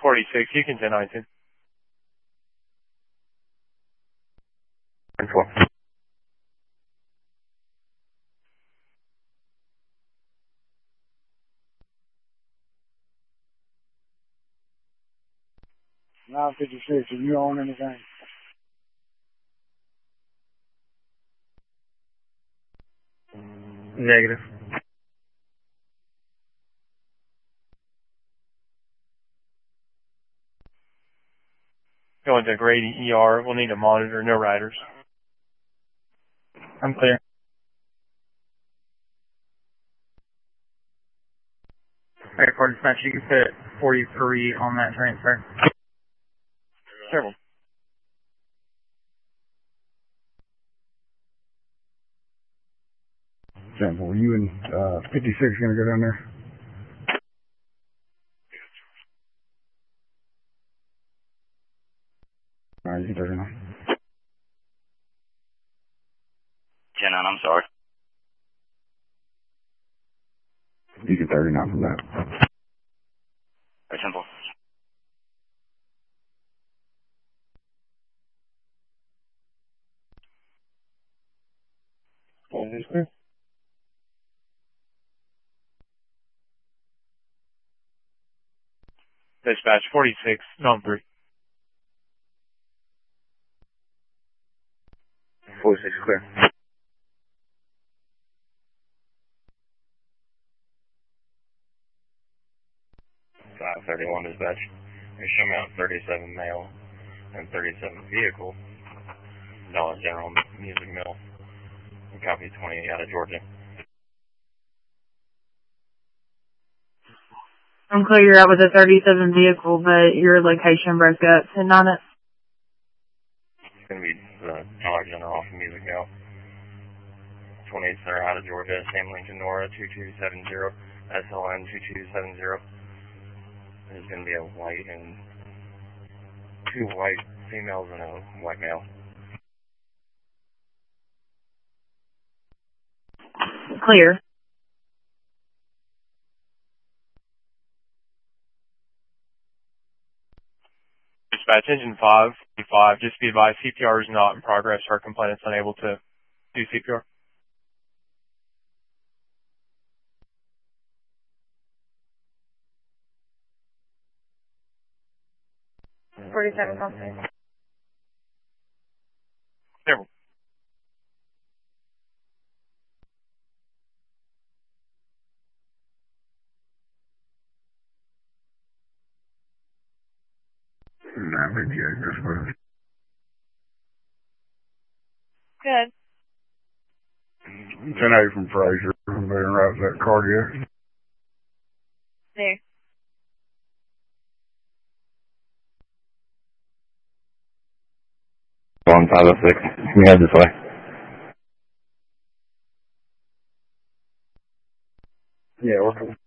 46, you can 1019. 10-4. Now 56, are you on anything? Negative. Going to Grady ER. We'll need a monitor, no riders. I'm clear. Alright, for dispatch, you can fit 43 on that transfer. Sure. Sample, were you and 56 going to go down there? Alright, you can 39. 10-9, I'm sorry. You can 39 from that. Very simple. Is this clear? Dispatch 46, no 3. 46 clear. Five 31 dispatch. You're showing out 37 male and 37 vehicle. Dollar General Music Mill. Copy 20 out of Georgia. I'm clear you're out with a 37 vehicle, but your location broke up. 10-9 it. It's going to be the Dollar General Music Mill. 28s that are out of Georgia. Sam Lincoln Nora 2270. SLN 2270. There's going to be a white and 2 white females and a white male. Clear. Dispatch engine 5, just be advised CPR is not in progress. Our complainant's unable to do CPR. $47 something. There. Average, yeah, I suppose. Good. 10-8 from Fraser. I'm being right with that cardiac. There. On 506. We head this way. Yeah, we're cool.